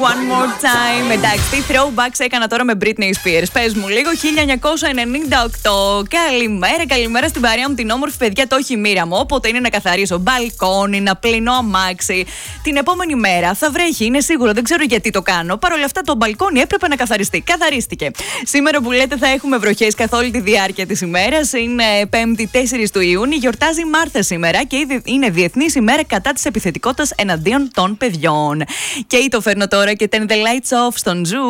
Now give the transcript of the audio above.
One more time. Εντάξει, τι throwbacks έκανα τώρα με Britney Spears. Πες μου λίγο, 1998. Καλημέρα στην παρέα μου, την όμορφη παιδιά. Το έχει η μοίρα μου. Όποτε είναι να καθαρίσω μπαλκόνι, να πλύνω αμάξι. Την επόμενη μέρα θα βρέχει, είναι σίγουρο. Δεν ξέρω γιατί το κάνω. Παρ' όλα αυτά, το μπαλκόνι έπρεπε να καθαριστεί. Καθαρίστηκε. Σήμερα που λέτε θα έχουμε βροχές καθ' όλη τη διάρκεια της ημέρας. Είναι 5η 4 του Ιούνιου. Γιορτάζει η Μάρθα σήμερα και είναι Διεθνής ημέρα κατά της επιθετικότητας εναντίον των παιδιών. Και το φέρνω τώρα και turn the lights off στον Ζου.